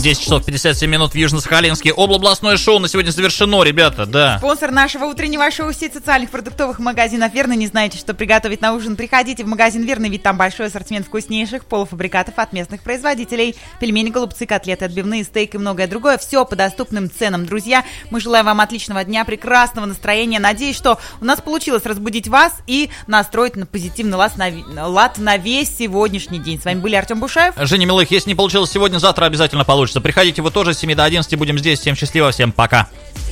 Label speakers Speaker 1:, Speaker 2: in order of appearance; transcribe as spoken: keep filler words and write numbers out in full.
Speaker 1: десять часов пятьдесят семь минут в Южно-Сахалинске. Областное шоу на сегодня завершено, ребята, да.
Speaker 2: Спонсор нашего утреннего шоу — сеть социальных продуктовых магазинов «Верно». Не знаете, что приготовить на ужин? Приходите в магазин «Верно», ведь там большой ассортимент вкуснейших полуфабрикатов от местных производителей. Пельмени, голубцы, котлеты, отбивные, стейк и многое другое. Все по доступным ценам, друзья. Мы желаем вам отличного дня, прекрасного настроения. Надеюсь, что у нас получилось разбудить вас и настроить на позитивный лад на, лад на весь сегодняшний день. С вами были Артем Бушаев.
Speaker 1: Женя Милых, если не получилось сегодня, завтра обязательно получится. Приходите вы тоже с семи до одиннадцати, будем здесь. Всем счастливо, всем пока.